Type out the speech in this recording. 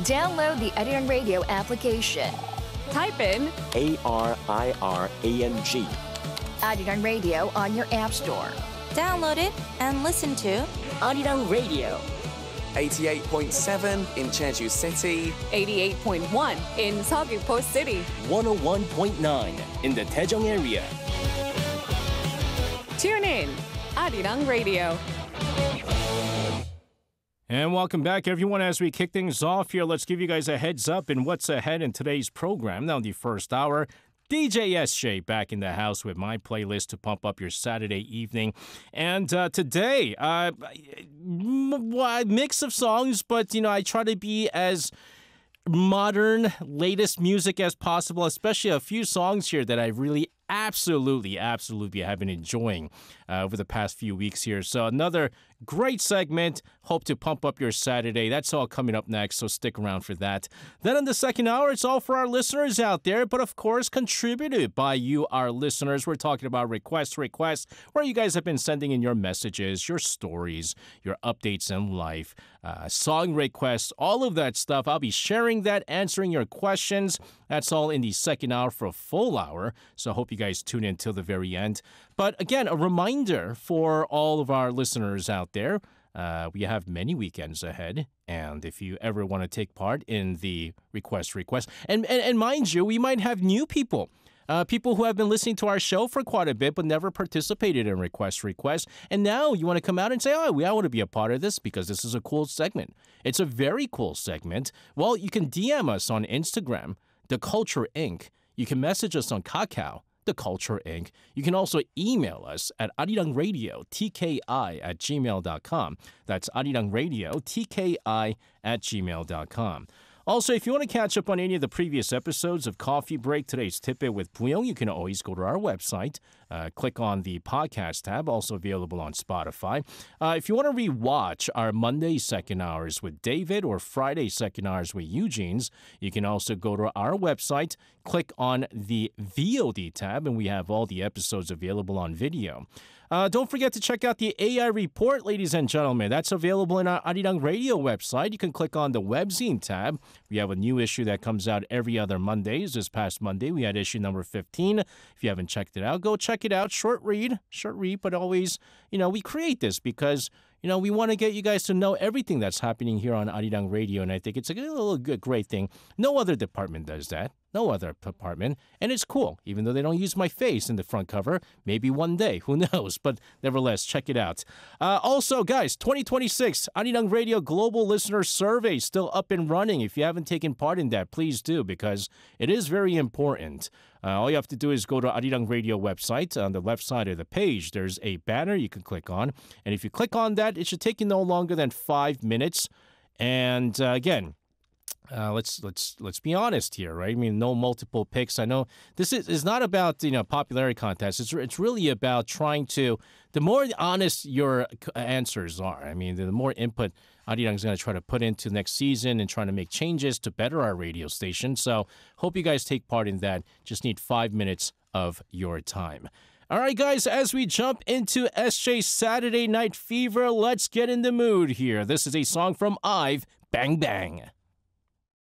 Download the Arirang Radio application. Type in ARIRANG. Arirang Radio on your app store. Download it and listen to Arirang Radio. 88.7 in Jeju City, 88.1 in Seogwipo City, 101.9 in the Daejeong area. Tune in, Arirang Radio. And welcome back, everyone. As we kick things off here, let's give you guys a heads up in what's ahead in today's program. Now, the first hour, DJ SJ back in the house with my playlist to pump up your Saturday evening. And today, mix of songs, but, I try to be as modern, latest music as possible, especially a few songs here that I really absolutely have been enjoying over the past few weeks here. So another great segment. Hope to pump up your Saturday. That's all coming up next, so stick around for that. Then in the second hour, it's all for our listeners out there, but of course contributed by you, our listeners. We're talking about requests, where you guys have been sending in your messages, your stories, your updates in life, song requests, all of that stuff. I'll be sharing that, answering your questions. That's all in the second hour for a full hour, so I hope you guys tune in till the very end. But again, a reminder for all of our listeners out there, we have many weekends ahead, and if you ever want to take part in the request, and mind you, we might have new people. People who have been listening to our show for quite a bit but never participated in request. And now you want to come out and say, I want to be a part of this because this is a cool segment. It's a very cool segment. Well, you can DM us on Instagram, The Culture Inc. You can message us on Kakao, The Culture Inc. You can also email us at arirangradiotki@gmail.com. That's arirangradiotki@gmail.com. Also, if you want to catch up on any of the previous episodes of Coffee Break, Today's Tidbit with Booyoung, you can always go to our website, click on the podcast tab, also available on Spotify. If you want to rewatch our Monday second hours with David or Friday second hours with Eugene's, you can also go to our website, click on the VOD tab, and we have all the episodes available on video. Don't forget to check out the AI report, ladies and gentlemen. That's available in our Arirang Radio website. You can click on the webzine tab. We have a new issue that comes out every other Mondays. This past Monday, we had issue number 15. If you haven't checked it out, go check it out. Short read, but always, we create this because, we want to get you guys to know everything that's happening here on Arirang Radio, and I think it's a little great thing. No other department does that. No other department. And it's cool, even though they don't use my face in the front cover. Maybe one day, who knows? But nevertheless, check it out. Also, guys, 2026 Arirang Radio Global Listener Survey still up and running. If you haven't taken part in that, please do, because it is very important. All you have to do is go to Arirang Radio website. On the left side of the page, there's a banner you can click on. And if you click on that, it should take you no longer than 5 minutes. And again, let's be honest here, right? I mean, no multiple picks. I know this is not about popularity contest. It's really about trying to. The more honest your answers are, I mean, the more input Arirang is going to try to put into next season and trying to make changes to better our radio station. So hope you guys take part in that. Just need 5 minutes of your time. All right, guys, as we jump into SJ's Saturday Night Fever, let's get in the mood here. This is a song from IVE, Bang Bang.